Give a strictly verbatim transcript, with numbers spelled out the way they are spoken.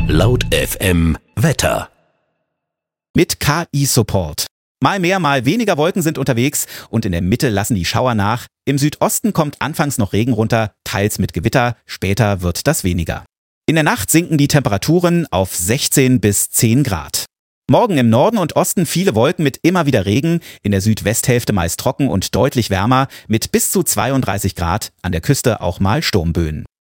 Laut F M Wetter. Mit K I-Support. Mal mehr, mal weniger Wolken sind unterwegs und in der Mitte lassen die Schauer nach. Im Südosten kommt anfangs noch Regen runter, teils mit Gewitter, später wird das weniger. In der Nacht sinken die Temperaturen auf sechzehn bis zehn Grad. Morgen im Norden und Osten viele Wolken mit immer wieder Regen, in der Südwesthälfte meist trocken und deutlich wärmer mit bis zu zweiunddreißig Grad, an der Küste auch mal Sturmböen.